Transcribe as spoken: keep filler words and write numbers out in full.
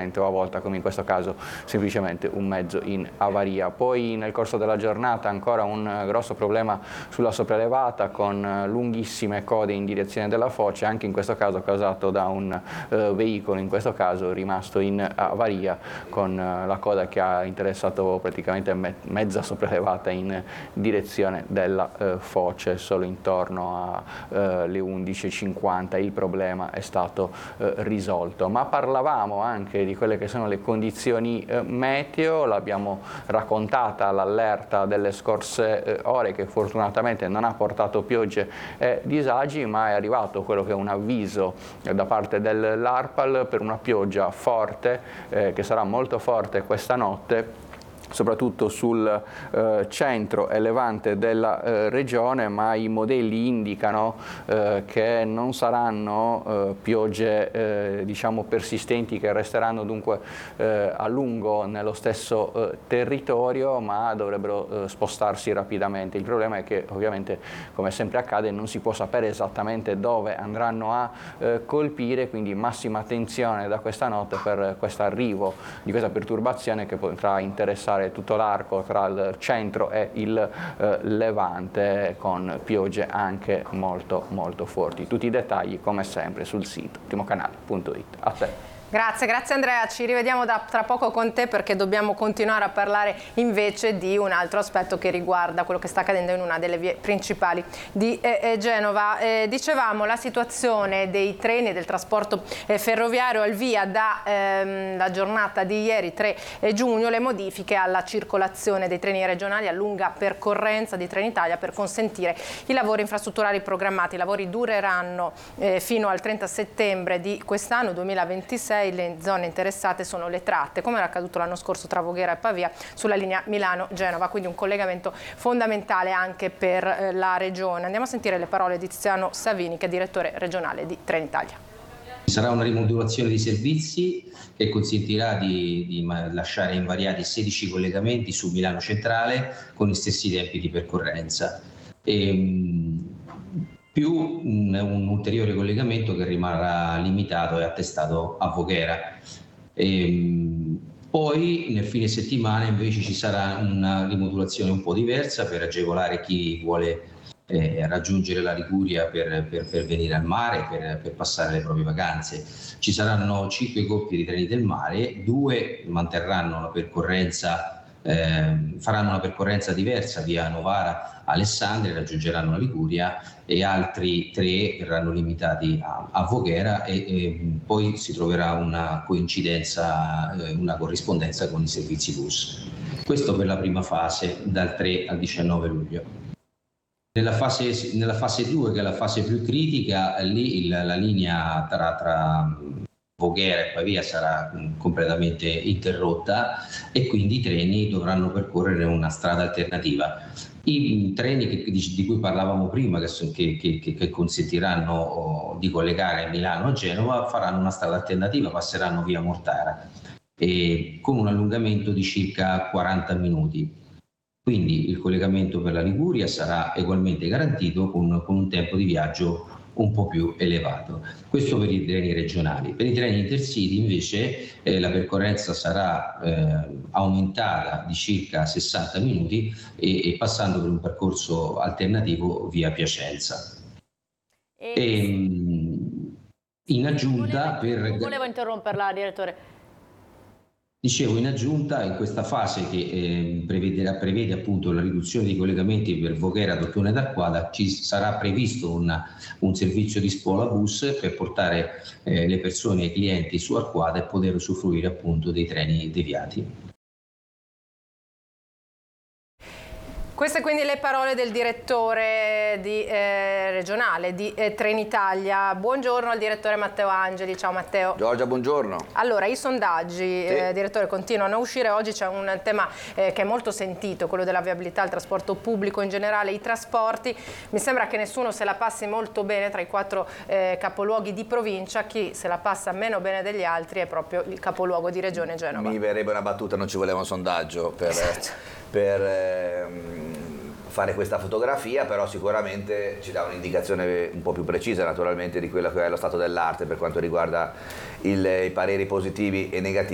completamente o a volte, come in questo caso, semplicemente un mezzo in avaria. Poi nel corso della giornata ancora un grosso problema sulla sopraelevata con lunghissime code in direzione della foce, anche in questo caso causato da un eh, veicolo, in questo caso rimasto in avaria, con eh, la coda che ha interessato praticamente me mezza sopraelevata in direzione della eh, foce. Solo intorno alle eh, undici e cinquanta il problema è stato eh, risolto. Ma parlavamo anche di quelle che sono le condizioni eh, meteo, l'abbiamo raccontata l'allerta delle scorse eh, ore, che fortunatamente non ha portato piogge e disagi, ma è arrivato quello che è un avviso eh, da parte dell'ARPAL per una pioggia forte, eh, che sarà molto forte questa notte, soprattutto sul eh, centro e levante della eh, regione, ma i modelli indicano eh, che non saranno eh, piogge eh, diciamo persistenti, che resteranno dunque eh, a lungo nello stesso eh, territorio, ma dovrebbero eh, spostarsi rapidamente. Il problema è che ovviamente, come sempre accade, non si può sapere esattamente dove andranno a eh, colpire, quindi massima attenzione da questa notte per questo arrivo di questa perturbazione che potrà interessare tutto l'arco tra il centro e il eh, levante, con piogge anche molto molto forti. Tutti i dettagli come sempre sul sito primocanale punto it. A te. Grazie, grazie Andrea, ci rivediamo da, tra poco con te, perché dobbiamo continuare a parlare invece di un altro aspetto che riguarda quello che sta accadendo in una delle vie principali di eh, eh, Genova. Eh, dicevamo la situazione dei treni e del trasporto eh, ferroviario al via da ehm, la giornata di ieri tre giugno, le modifiche alla circolazione dei treni regionali a lunga percorrenza di Trenitalia per consentire i lavori infrastrutturali programmati. I lavori dureranno eh, fino al trenta settembre di quest'anno duemilaventisei. Le zone interessate sono le tratte, come era accaduto l'anno scorso tra Voghera e Pavia, sulla linea Milano-Genova, quindi un collegamento fondamentale anche per eh, la regione. Andiamo a sentire le parole di Tiziano Savini, che è direttore regionale di Trenitalia. Ci sarà una rimodulazione di servizi che consentirà di, di lasciare invariati sedici collegamenti su Milano Centrale con gli stessi tempi di percorrenza. E, più un, un ulteriore collegamento che rimarrà limitato e attestato a Voghera. E, poi nel fine settimana invece ci sarà una rimodulazione un po' diversa per agevolare chi vuole eh, raggiungere la Liguria per, per, per venire al mare, per, per passare le proprie vacanze. Ci saranno cinque coppie di treni del mare, due manterranno la percorrenza, eh, faranno una percorrenza diversa via Novara Alessandria, raggiungeranno la Liguria, e altri tre verranno limitati a, a Voghera, e, e poi si troverà una coincidenza, eh, una corrispondenza con i servizi bus. Questo per la prima fase, dal tre al diciannove luglio. Nella fase, nella fase due, che è la fase più critica, lì il, la linea tra, tra Voghera e Pavia sarà completamente interrotta, e quindi i treni dovranno percorrere una strada alternativa. I treni che, di, di cui parlavamo prima, che, che, che, che consentiranno oh, di collegare Milano a Genova, faranno una strada alternativa, passeranno via Mortara, e con un allungamento di circa quaranta minuti. Quindi il collegamento per la Liguria sarà ugualmente garantito con, con un tempo di viaggio un po' più elevato. Questo per i treni regionali. Per i treni intercity invece eh, la percorrenza sarà eh, aumentata di circa sessanta minuti, e, e passando per un percorso alternativo via Piacenza. E, e in aggiunta, volevo, per... non volevo interromperla, direttore. Dicevo, in aggiunta, in questa fase che eh, prevede, prevede appunto la riduzione dei collegamenti per Voghera, Dottione ed Arquata, ci sarà previsto una, un servizio di spola bus per portare eh, le persone e i clienti su Arquata e poter usufruire appunto dei treni deviati. Queste quindi le parole del direttore di, eh, regionale di eh, Trenitalia. Buongiorno al direttore Matteo Angeli. Ciao Matteo. Giorgia, buongiorno. Allora, i sondaggi, sì. eh, direttore, continuano a uscire. Oggi c'è un tema eh, che è molto sentito, quello della viabilità, il trasporto pubblico in generale, i trasporti. Mi sembra che nessuno se la passi molto bene tra i quattro eh, capoluoghi di provincia. Chi se la passa meno bene degli altri è proprio il capoluogo di regione Genova. Mi verrebbe una battuta, non ci voleva un sondaggio per... Esatto. per ehm, fare questa fotografia, però sicuramente ci dà un'indicazione un po' più precisa naturalmente di quello che è lo stato dell'arte per quanto riguarda il, i pareri positivi e negativi